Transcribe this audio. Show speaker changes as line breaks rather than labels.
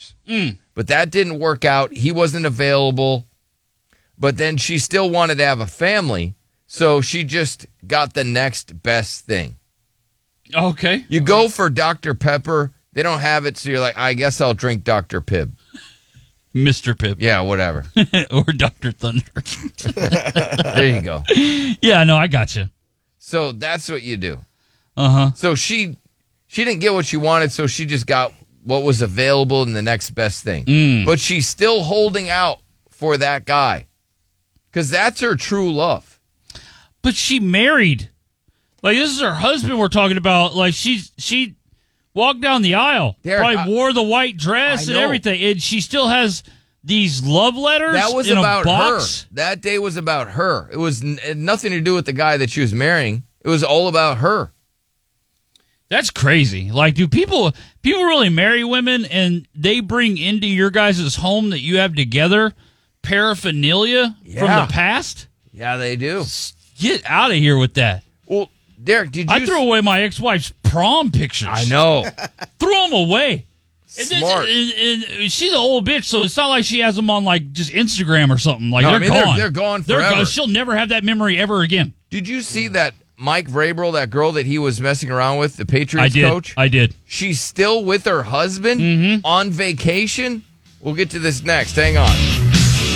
years. But that didn't work out. He wasn't available. But then she still wanted to have a family, so she just got the next best thing.
Okay.
You go for Dr. Pepper. They don't have it, so you're like, I guess I'll drink Dr. Pibb.
Mr. Pibb.
Yeah, whatever.
Or Dr. Thunder.
There you go.
Yeah, no, I got you.
So that's what you do.
Uh-huh.
So she didn't get what she wanted, so she just got what was available in the next best thing. But she's still holding out for that guy because that's her true love.
But she married. Like, this is her husband we're talking about. Like, she walked down the aisle.
Derek,
probably wore the white dress and everything. And she still has these love letters
That was
in
about
a box.
her. That day was about her. It was had nothing to do with the guy that she was marrying. It was all about her.
That's crazy. Like, do people really marry women and they bring into your guys' home that you have together paraphernalia from the past?
Yeah, they do.
Get out of here with that.
Well, Derek, did you...
I threw away my ex-wife's prom pictures.
I know.
Threw them away.
Smart.
And she's an old bitch, so it's not like she has them on, like, just Instagram or something. Like,
No,
they're gone.
They're gone
They're
forever.
gone. She'll never have that memory ever again.
Did you see that Mike Vrabel, that girl that he was messing around with, the Patriots coach?
I did.
She's still with her husband on vacation? We'll get to this next. Hang on.